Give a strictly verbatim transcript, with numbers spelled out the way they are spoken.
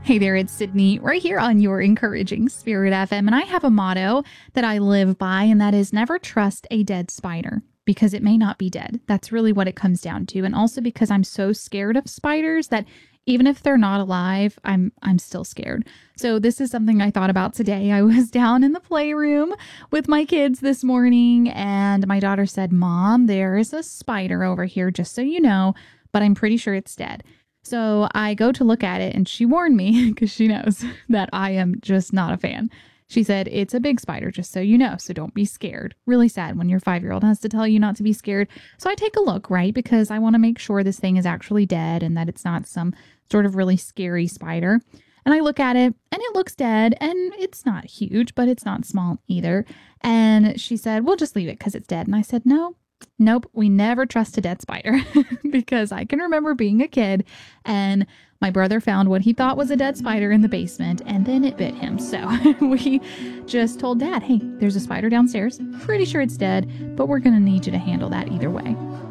Hey there, it's Sydney right here on your Encouraging Spirit F M. And I have a motto that I live by, and that is never trust a dead spider because it may not be dead. That's really what it comes down to. And also because I'm so scared of spiders that even if they're not alive, I'm I'm still scared. So this is something I thought about today. I was down in the playroom with my kids this morning, and my daughter said, "Mom, there is a spider over here, just so you know, but I'm pretty sure it's dead." So I go to look at it, and she warned me because she knows that I am just not a fan. She said, "It's a big spider, just so you know, so don't be scared." Really sad when your five-year-old has to tell you not to be scared. So I take a look, right? Because I want to make sure this thing is actually dead and that it's not some sort of really scary spider. And I look at it, and it looks dead, and it's not huge, but it's not small either. And she said, "We'll just leave it because it's dead." And I said, "No. Nope, we never trust a dead spider," because I can remember being a kid and my brother found what he thought was a dead spider in the basement, and then it bit him. So we just told Dad, "Hey, there's a spider downstairs. Pretty sure it's dead, but we're going to need you to handle that either way."